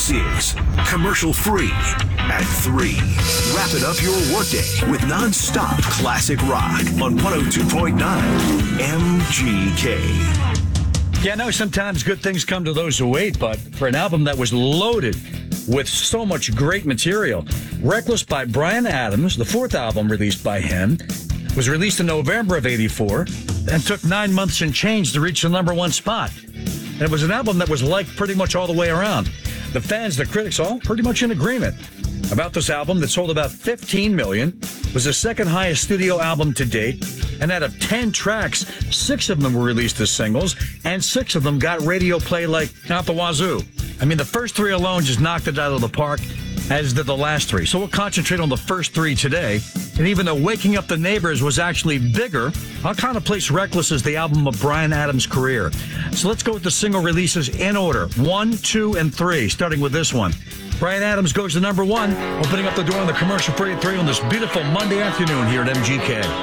This is Commercial Free at 3. Wrap it up your workday with non-stop classic rock on 102.9 MGK. Yeah, I know sometimes good things come to those who wait, but for an album that was loaded with so much great material, Reckless by Bryan Adams, the fourth album released by him, was released in November of '84 and took 9 months and change to reach the number one spot. And it was an album that was liked pretty much all the way around. The fans, the critics, all pretty much in agreement about this album that sold about 15 million, was the second highest studio album to date, and out of 10 tracks, 6 of them were released as singles, and 6 of them got radio play like out the wazoo. I mean, the first 3 alone just knocked it out of the park, as did the last 3. So we'll concentrate on the first 3 today. And even though Waking Up the Neighbors was actually bigger, I'll kind of place Reckless as the album of Bryan Adams' career. So let's go with the single releases in order. 1, 2, and 3, starting with this one. Bryan Adams goes to number 1, opening up the door on the Commercial Free at 3 on this beautiful Monday afternoon here at MGK.